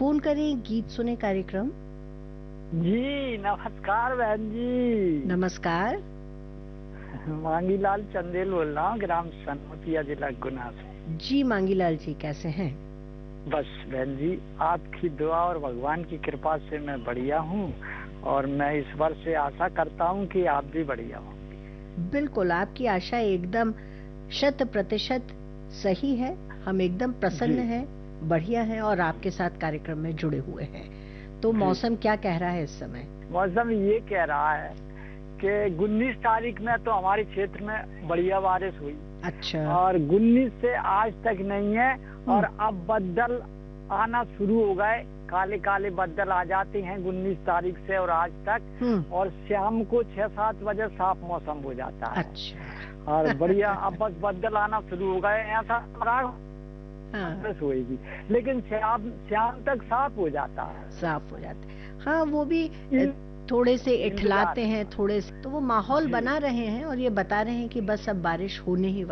Phone करें गीत सुने कार्यक्रम। जी नमस्कार बहन जी। नमस्कार। मांगीलाल चंदेल बोल रहा हूँ, ग्राम सनौतिया, जिला गुना से। जी मांगीलाल जी, कैसे हैं? बस बहन जी, आपकी दुआ और भगवान की कृपा से मैं बढ़िया हूँ, और मैं इस वर्ष से आशा करता हूँ कि आप भी बढ़िया हो। बिल्कुल, आपकी आशा एकदम 100% सही है। हम एकदम प्रसन्न जी हैं, बढ़िया हैं और आपके साथ कार्यक्रम में जुड़े हुए हैं। तो जी। मौसम क्या कह रहा है इस समय? मौसम ये कह रहा है कि 19 तारीख में तो हमारे क्षेत्र में बढ़िया बारिश हुई, अच्छा। और 19 से आज तक नहीं है। और अब बदल आना शुरू हो गए, काले काले बादल आ जाते हैं 19 तारीख से और आज तक, और शाम को 6-7 बजे साफ मौसम हो जाता है। अच्छा। और बढ़िया अब बस बादल आना शुरू हो गए, ऐसा बारिश होगी, लेकिन शाम तक साफ हो जाता है। साफ हो जाते हैं, हाँ। वो भी थोड़े से इठलाते हैं, थोड़े से, तो वो माहौल बना रहे हैं और ये बता रहे हैं कि बस अब बारिश होने ही